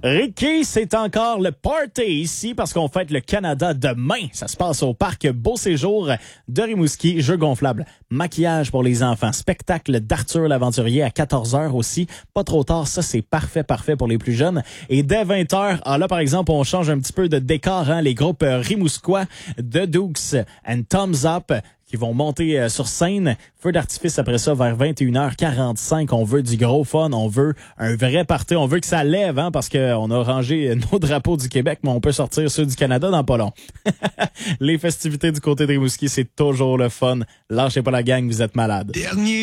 Ricky, c'est encore le party ici parce qu'on fête le Canada demain. Ça se passe au parc Beau Séjour de Rimouski. Jeux gonflables, maquillage pour les enfants, spectacle d'Arthur l'Aventurier à 14h aussi. Pas trop tard, ça c'est parfait pour les plus jeunes. Et dès 20h, là par exemple, on change un petit peu de décor. Les groupes rimouskois The Dukes and Thumbs Up qui vont monter sur scène. Feu d'artifice après ça vers 21h45. On veut du gros fun, on veut un vrai party, on veut que ça lève parce qu'on a rangé nos drapeaux du Québec, mais on peut sortir ceux du Canada dans pas long. Les festivités du côté de Rimouski, c'est toujours le fun. Lâchez pas la gang, vous êtes malades.